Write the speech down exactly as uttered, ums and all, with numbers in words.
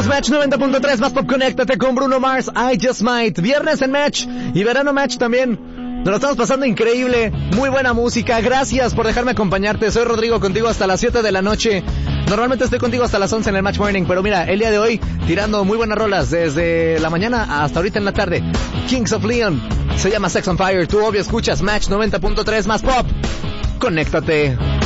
Match noventa punto tres, más pop, conéctate con Bruno Mars, I Just Might. Viernes en Match y verano Match también. Nos lo estamos pasando increíble, muy buena música. Gracias por dejarme acompañarte. Soy Rodrigo, contigo hasta las siete de la noche. Normalmente estoy contigo hasta las once en el Match Morning, pero mira, el día de hoy tirando muy buenas rolas desde la mañana hasta ahorita en la tarde. Kings of Leon, se llama Sex on Fire. Tú obvio escuchas Match noventa punto tres, más pop. Conéctate.